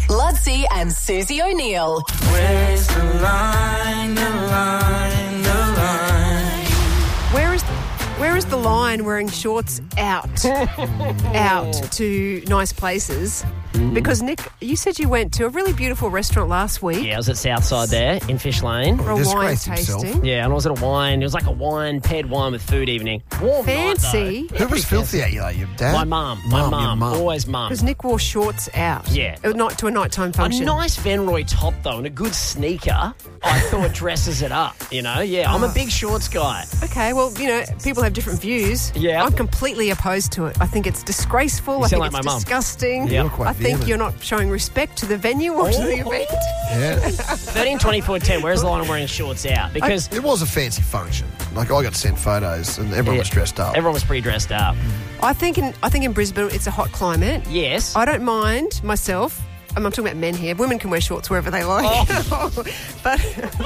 Ludsey and Susie O'Neill. Where's the line, the line, the line? Where is the line wearing shorts out to nice places? Because, Nick, you said you went to a really beautiful restaurant last week. Yeah, I was at Southside there in Fish Lane. For a wine Disgraced himself. tasting. Yeah, and I was at a wine. It was like a paired wine with food evening. Warm Fancy. night, though. Who was filthy at you, though? Your dad? My mum. Your mum. Always mum. Because Nick wore shorts out. Yeah. Not to a nighttime A function. nice Venroy top, though, and a good sneaker, I thought dresses it up, you know? Yeah, I'm a big shorts guy. Okay, well, people have different views. Yeah. I'm completely opposed to it. I think it's disgraceful. I sound think like it's my mum. disgusting. Yeah. You're quite I think vehement. you're not showing respect to the venue or to the event. Yeah. 13, 24, 10, where's the line I'm wearing shorts out? Because It was a fancy function. Like, I got sent photos and everyone was dressed up. everyone was pretty dressed up. I think in Brisbane it's a hot climate. Yes. I don't mind myself. I'm talking about men here. Women can wear shorts wherever they like. But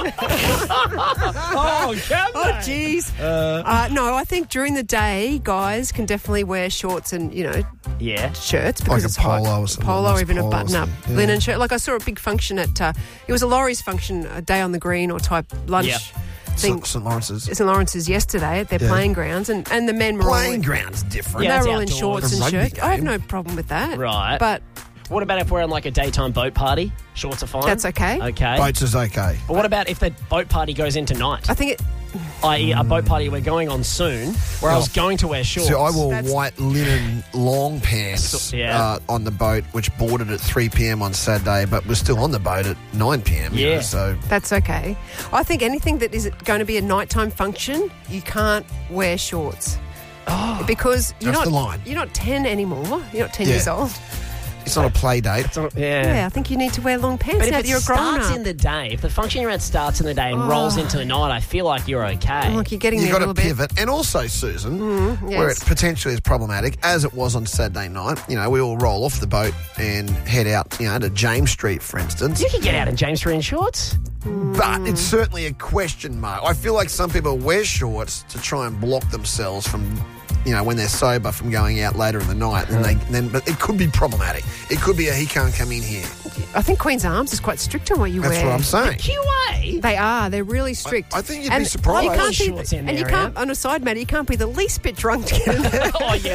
Oh, can oh, jeez. No, I think during the day, guys can definitely wear shorts and Yeah. shirts because Like a it's hot. polo or something, Polo, nice or even a polo or button-up something. Yeah. linen shirt. Like I saw a big function at it was a Laurie's function, a day on the green or type lunch Yep. thing. St. Lawrence's. St. Lawrence's yesterday at their playing grounds, and the men were Playing all in, ground's different. Yeah. they were all in outdoors. shorts A and rugby shirts. I have game. no problem with that. Right. But What about if we're on like a daytime boat party? Shorts are fine? that's okay. Okay. Boats is okay. But what about if the boat party goes into night? I think it. I.e. a boat party we're going on soon where I was Oh. going to wear shorts. So I wore That's- white linen long pants Yeah. on the boat, which boarded at 3 p.m. on Saturday, but was still on the boat at 9 p.m. Yeah. So That's okay. I think anything that is going to be a nighttime function, you can't wear shorts. Because you're That's not the line. You're not 10 anymore. You're not 10 Yeah. years old. it's not a play date. Yeah, I think you need to wear long pants But now if that it you're a grown starts up. in the day, if the function you're at starts in the day and rolls into the night, I feel like you're okay. Like you're getting You've there a got little to bit. pivot. And also, Susan, yes. where it potentially is problematic, as it was on Saturday night, we all roll off the boat and head out, to James Street, for instance. You can get out in James Street in shorts. But it's certainly a question mark. I feel like some people wear shorts to try and block themselves from, when they're sober from going out later in the night. But it could be problematic. It could be he can't come in here. I think Queen's Arms is quite strict on what you That's wear. what I'm saying. QA? They are. They're really strict. I think you'd And be surprised. You can't Shorts be, in and you there, can't, on a side matter, you can't be the least bit drunk to get in there. Oh, yeah.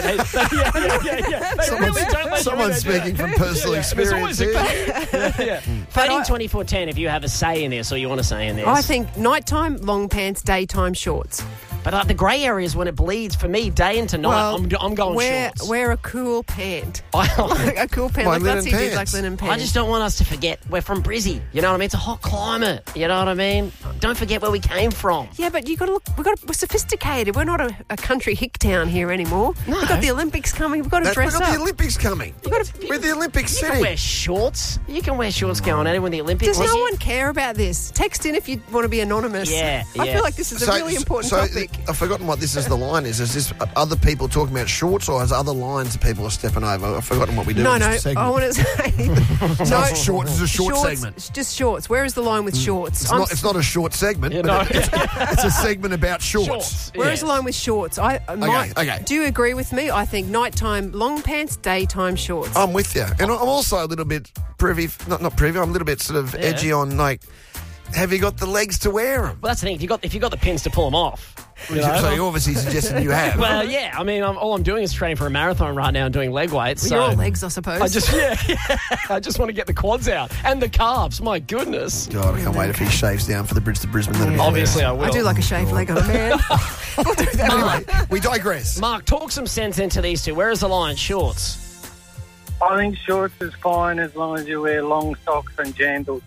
They really don't let Someone's you in there, speaking from personal experience here. yeah. 13, 24, 10, if you have a say in this or you want to say in this. I think nighttime long pants, daytime shorts. But the grey areas when it bleeds, for me, day into night, I'm going shorts. Wear a cool pant. I Like a cool pant. Like Like that's linen easy, like pants. linen pants. just don't want us to forget we're from Brizzy. You know what I mean? It's a hot climate. You know what I mean? Don't forget where we came from. Yeah, but you got to look. We're sophisticated. We're not a country hick town here anymore. No. We've got the Olympics coming. We've got to We've dress got up. the Olympics coming. We're the Olympic You can city. wear shorts. You can wear shorts going at it with the Olympics. Does no one care about this? Text in if you want to be anonymous. Yeah, I yeah. feel like this is a really important topic. I've forgotten what this is the line is. Is this other people talking about shorts or has other lines that people are stepping over? I've forgotten what we do No, in no. this segment. I want to say No, it's short. It's a short shorts, segment. Just shorts. Where is the line with shorts? It's not a short segment. You but know. it's a segment about shorts. Where is the line with shorts? okay. Do you agree with me? I think nighttime long pants, daytime shorts. I'm with you. And I'm also a little bit privy, not privy, I'm a little bit sort of edgy on, have you got the legs to wear them? Well, that's the thing. If you got the pins to pull them off. You know? So you're obviously suggesting you have. Well, yeah. I mean, all I'm doing is training for a marathon right now and doing leg weights. Well, So you're all legs, I suppose. I just I just want to get the quads out and the calves. My goodness. God, I can't wait if he shaves down for the Bridge to Brisbane. That'd be Obviously, I hilarious. will. I do like a shaved leg on a man. We'll do that. Anyway, we digress. Mark, talk some sense into these two. Where is the line? Shorts. I think shorts is fine as long as you wear long socks and jandals.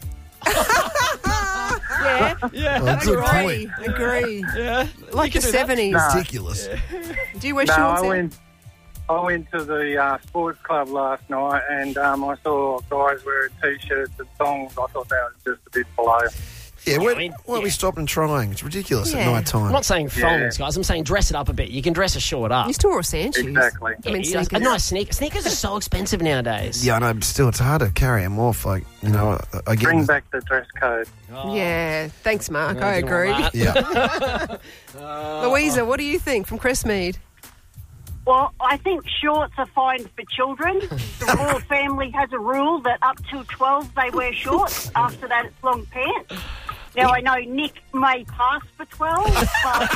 Yeah. Yeah. Well, good Agree. point. Agree. Yeah. Like the You can do that. 70s. Ridiculous. Do you wear No, shorts? I went to the sports club last night and I saw guys wearing T-shirts and thongs. I thought that was just a bit below. Yeah, I why mean, are we stopping trying? It's ridiculous Yeah. at night time. I'm not saying thongs, guys. I'm saying dress it up a bit. You can dress a short up. You still wore sand shoes. Exactly. I mean, Yeah, sneakers. a nice sneaker. Sneakers are so expensive nowadays. Yeah, I know, but still, it's hard to carry them off. I get Bring back the dress code. Yeah. Thanks, Mark. I Anything agree. like that? Yeah. Louisa, what do you think from Crestmead? Well, I think shorts are fine for children. The royal family has a rule that up till 12 they wear shorts. After that, it's long pants. Now, I know Nick may pass for 12, but...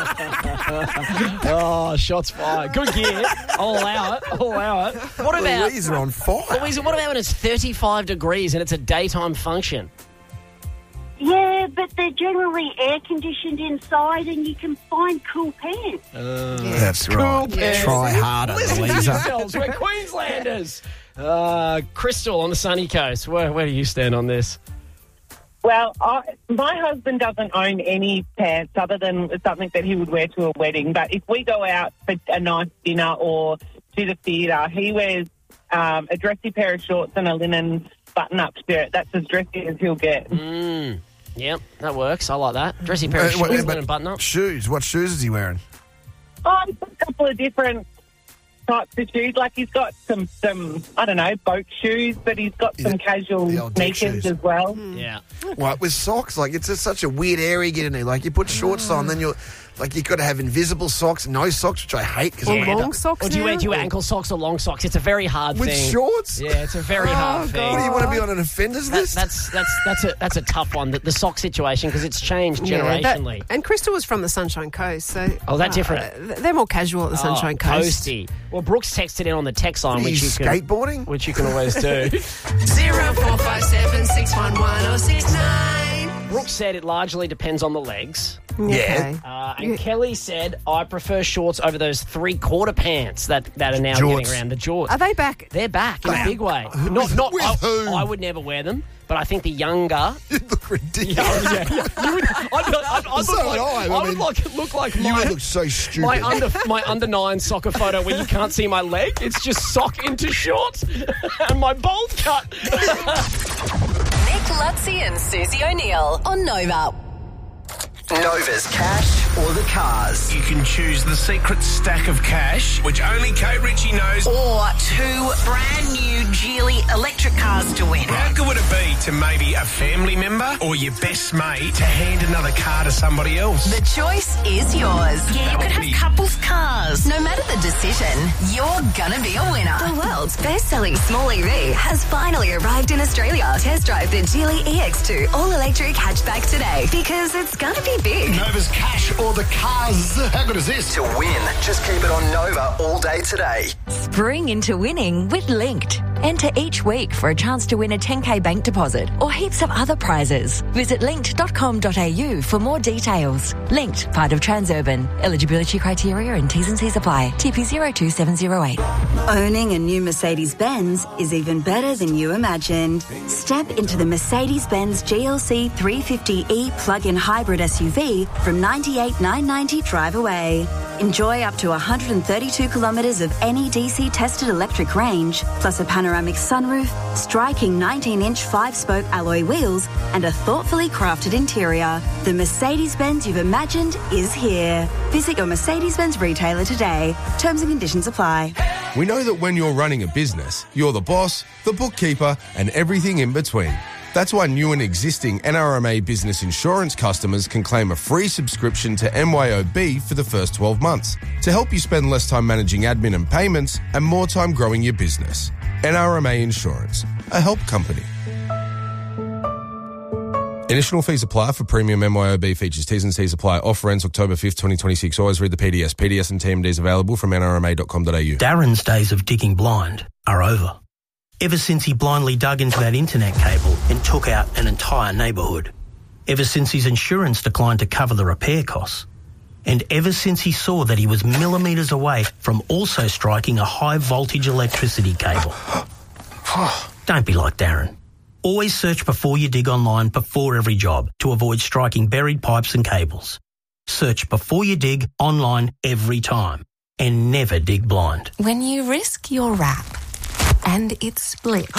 Oh, shots fired. Good gear. I'll allow it. What about... Louise are on fire. Louisa, what about when it's 35 degrees and it's a daytime function? Yeah, but they're generally air-conditioned inside and you can find cool pants. That's right. pants. Try harder, Listen to Louisa. yourselves. We're Queenslanders. Crystal on the sunny coast. Where do you stand on this? Well, my husband doesn't own any pants other than something that he would wear to a wedding. But if we go out for a nice dinner or to the theatre, he wears a dressy pair of shorts and a linen button-up shirt. That's as dressy as he'll get. Yep, that works. I like that. Dressy pair of shoes and a button-up. Shoes. What shoes is he wearing? Oh, he's got a couple of different types of shoes. Like he's got some I don't know, boat shoes, but he's got some casual the old dick sneakers shoes. as well. Yeah. Right, with socks, like it's just such a weird area you get in there. Like you put shorts on, then you've got to have invisible socks, no socks, which I hate because long socks Or do you now? wear ankle socks or long socks? It's a very hard with thing. shorts. Yeah, it's a very hard thing. What do you want to be on an offenders list? That's a tough one. The sock situation because it's changed generationally. And Crystal was from the Sunshine Coast, so that's different. They're more casual at the Sunshine Coast. Coasty. Well, Brooks texted in on the text line, Are you skateboarding? which you can always do. 0457 611 or 69. Brooks said it largely depends on the legs. Okay. And Kelly said, I prefer shorts over those 3/4 pants that are now Jorts. getting around. The jorts. Are they back? They're back in a big way. Not with who? I would never wear them, but I think the younger... You look ridiculous. I'd look like You my... would look so stupid. My under 9 soccer photo where you can't see my leg. It's just sock into shorts and my bold cut. Nick Lutzi and Susie O'Neill on Nova. Nova's cash or the cars. You can choose the secret stack of cash, which only Kate Ritchie knows. Or 2 brand new Geely electric cars to win. How good would it be to maybe a family member or your best mate to hand another car to somebody else? The choice is yours. Yeah, you could have couples cars. No matter the decision, you're gonna be a winner. The world's best-selling small EV has finally arrived in Australia. Test drive the Geely EX2 all-electric hatchback today because it's gonna be big. Nova's cash or the cars. How good is this? To win, just keep it on Nova all day today. Spring into winning with Linked. Enter each week for a chance to win a 10K bank deposit or heaps of other prizes. Visit linked.com.au for more details. Linked, part of Transurban. Eligibility criteria and T's and C's apply. TP 02708. Owning a new Mercedes-Benz is even better than you imagined. Step into the Mercedes-Benz GLC 350e plug-in hybrid SUV from $98,990 drive away. Enjoy up to 132 kilometres of NEDC tested electric range, plus a panoramic sunroof, striking 19-inch 5-spoke alloy wheels, and a thoughtfully crafted interior. The Mercedes-Benz you've imagined is here. Visit your Mercedes-Benz retailer today. Terms and conditions apply. We know that when you're running a business, you're the boss, the bookkeeper, and everything in between. That's why new and existing NRMA Business Insurance customers can claim a free subscription to MYOB for the first 12 months to help you spend less time managing admin and payments and more time growing your business. NRMA Insurance, a help company. Additional fees apply for premium MYOB features. T's and C's apply. Offer ends October 5th, 2026. Always read the PDS. PDS and TMDs available from nrma.com.au. Darren's days of digging blind are over. Ever since he blindly dug into that internet cable and took out an entire neighbourhood. Ever since his insurance declined to cover the repair costs. And ever since he saw that he was millimetres away from also striking a high-voltage electricity cable. Don't be like Darren. Always search before you dig online before every job to avoid striking buried pipes and cables. Search before you dig online every time. And never dig blind. When you risk your wrap and it splits.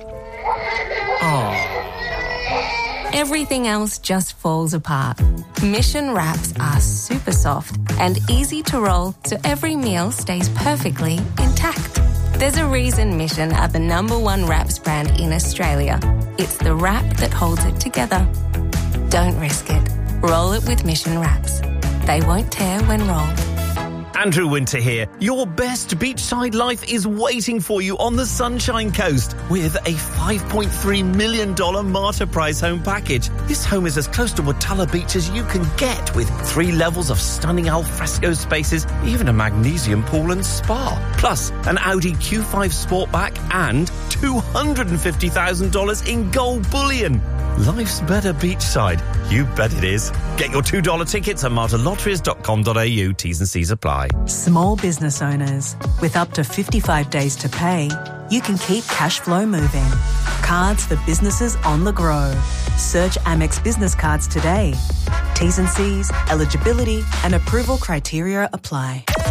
Everything else just falls apart. Mission wraps are super soft and easy to roll so every meal stays perfectly intact. There's a reason Mission are the #1 wraps brand in Australia. It's the wrap that holds it together. Don't risk it. Roll it with Mission wraps. They won't tear when rolled. Andrew Winter here. Your best beachside life is waiting for you on the Sunshine Coast with a $5.3 million Marta Prize home package. This home is as close to Watala Beach as you can get, with 3 levels of stunning alfresco spaces, even a magnesium pool and spa. Plus, an Audi Q5 Sportback and $250,000 in gold bullion. Life's better beachside. You bet it is. Get your $2 tickets at martalotteries.com.au. T's and C's apply. Small business owners, with up to 55 days to pay, you can keep cash flow moving. Cards for businesses on the grow. Search Amex Business Cards today. T's and C's, eligibility and approval criteria apply.